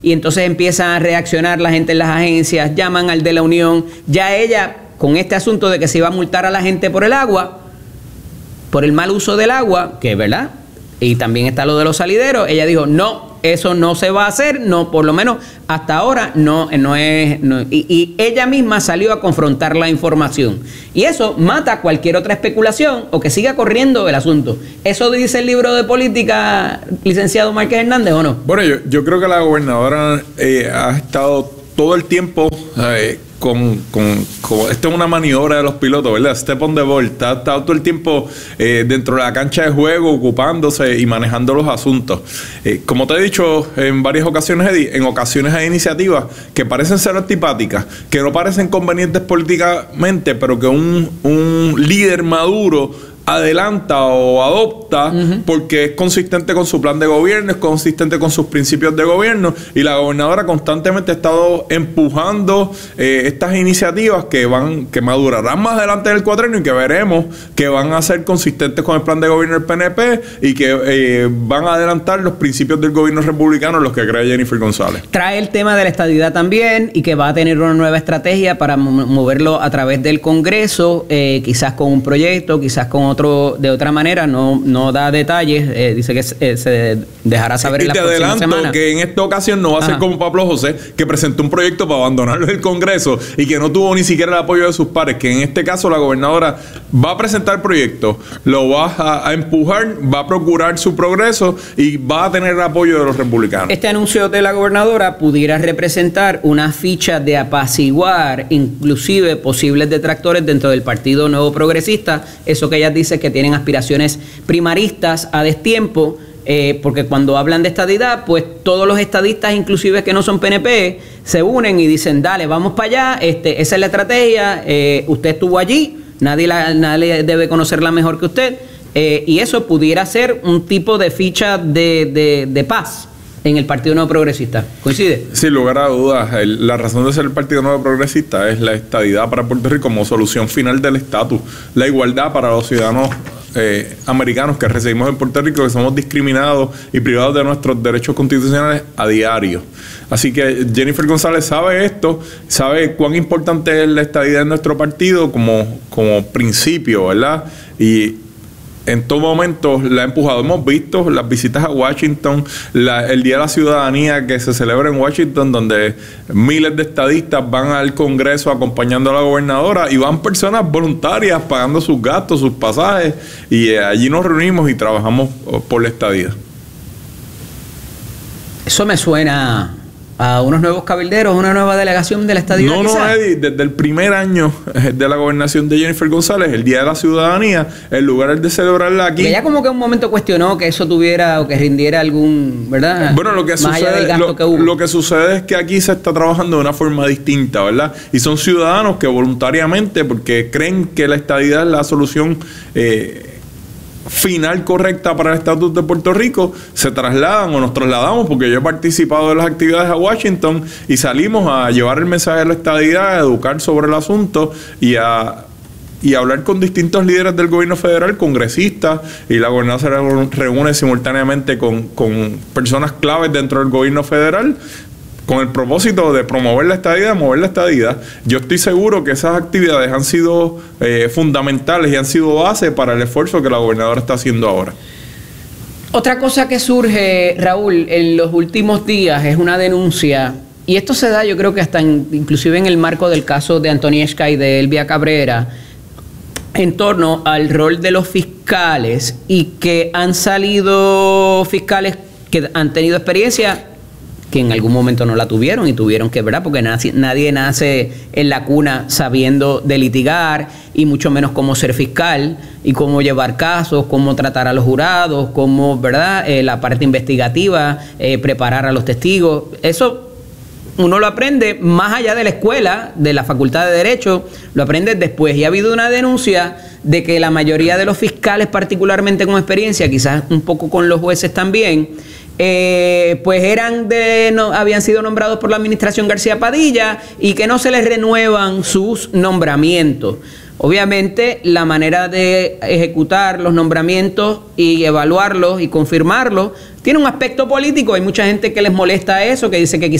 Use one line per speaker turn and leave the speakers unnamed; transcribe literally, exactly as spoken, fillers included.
Y entonces empiezan a reaccionar la gente en las agencias, llaman al de la Unión. Ya ella, con este asunto de que se iba a multar a la gente por el agua, por el mal uso del agua, que es verdad, y también está lo de los salideros, ella dijo, no, eso no se va a hacer, no, por lo menos hasta ahora no, no es... No, y, y ella misma salió a confrontar la información. Y eso mata cualquier otra especulación o que siga corriendo el asunto. ¿Eso dice el libro de política, licenciado Márquez Hernández, o no?
Bueno, yo, yo creo que la gobernadora eh, ha estado todo el tiempo... Eh, Con, con, con, esto es una maniobra de los pilotos, ¿verdad? Step on the ball. Está, está todo el tiempo eh, dentro de la cancha de juego, ocupándose y manejando los asuntos. Eh, como te he dicho en varias ocasiones, Eddie, en ocasiones hay iniciativas que parecen ser antipáticas, que no parecen convenientes políticamente, pero que un, un líder maduro adelanta o adopta uh-huh. porque es consistente con su plan de gobierno, es consistente con sus principios de gobierno, y la gobernadora constantemente ha estado empujando eh, estas iniciativas que van, que madurarán más adelante del cuatrenio y que veremos que van a ser consistentes con el plan de gobierno del P N P y que eh, van a adelantar los principios del gobierno republicano, los que crea Jennifer González.
Trae el tema de la estadidad también y que va a tener una nueva estrategia para moverlo a través del Congreso, eh, quizás con un proyecto, quizás con otro de otra manera, no, no da detalles, eh, dice que eh, se dejará saber
y
en la próxima semana. Y te adelanto
que en esta ocasión no va a ser Ajá. como Pablo José, que presentó un proyecto para abandonarlo del Congreso y que no tuvo ni siquiera el apoyo de sus pares, que en este caso la gobernadora va a presentar el proyecto, lo va a, a empujar, va a procurar su progreso y va a tener el apoyo de los republicanos.
Este anuncio de la gobernadora pudiera representar una ficha de apaciguar inclusive posibles detractores dentro del Partido Nuevo Progresista, eso que ella dice que tienen aspiraciones primaristas a destiempo, eh, porque cuando hablan de estadidad, pues todos los estadistas, inclusive que no son P N P, se unen y dicen, dale, vamos para allá, este, esa es la estrategia, eh, usted estuvo allí, nadie, la, nadie debe conocerla mejor que usted, eh, y eso pudiera ser un tipo de ficha de, de, de paz en el Partido Nuevo Progresista. ¿Coincide?
Sin lugar a dudas, el, la razón de ser el Partido Nuevo Progresista es la estadidad para Puerto Rico como solución final del estatus, la igualdad para los ciudadanos eh, americanos que residimos en Puerto Rico, que somos discriminados y privados de nuestros derechos constitucionales a diario. Así que Jennifer González sabe esto, sabe cuán importante es la estadidad en nuestro partido como, como principio, ¿verdad? Y en todo momento la ha empujado. Hemos visto las visitas a Washington, la, el Día de la Ciudadanía que se celebra en Washington, donde miles de estadistas van al Congreso acompañando a la gobernadora y van personas voluntarias pagando sus gastos, sus pasajes, y eh, allí nos reunimos y trabajamos por la estadía.
Eso me suena a unos nuevos cabilderos, una nueva delegación de la estadía.
No, no, Eddie, desde el primer año de la gobernación de Jennifer González, el Día de la Ciudadanía, el lugar de celebrarla aquí.
Ella como que un momento cuestionó que eso tuviera o que rindiera algún, ¿verdad?
Bueno, lo que
Más
sucede,
allá del gasto
lo,
que hubo.
Lo que sucede es que aquí se está trabajando de una forma distinta, ¿verdad? Y son ciudadanos que voluntariamente, porque creen que la estadidad es la solución eh, final correcta para el estatus de Puerto Rico, se trasladan o nos trasladamos, porque yo he participado de las actividades a Washington y salimos a llevar el mensaje de la estadidad, a educar sobre el asunto y a y hablar con distintos líderes del gobierno federal, congresistas, y la gobernadora se reúne simultáneamente con, con personas claves dentro del gobierno federal con el propósito de promover la estadidad, mover la estadidad. Yo estoy seguro que esas actividades han sido eh, fundamentales y han sido base para el esfuerzo que la gobernadora está haciendo ahora.
Otra cosa que surge, Raúl, en los últimos días es una denuncia, y esto se da yo creo que hasta en, inclusive en el marco del caso de Antonieshka y de Elvia Cabrera, en torno al rol de los fiscales, y que han salido fiscales que han tenido experiencia que en algún momento no la tuvieron y tuvieron que, ¿verdad? Porque nadie, nadie nace en la cuna sabiendo de litigar y mucho menos cómo ser fiscal y cómo llevar casos, cómo tratar a los jurados, cómo, ¿verdad? Eh, la parte investigativa, eh, preparar a los testigos. Eso uno lo aprende más allá de la escuela, de la Facultad de Derecho, lo aprende después. Y ha habido una denuncia de que la mayoría de los fiscales, particularmente con experiencia, quizás un poco con los jueces también, Eh, pues eran de no, habían sido nombrados por la administración García Padilla y que no se les renuevan sus nombramientos. Obviamente la manera de ejecutar los nombramientos y evaluarlos y confirmarlos tiene un aspecto político. Hay mucha gente que les molesta eso, que dice que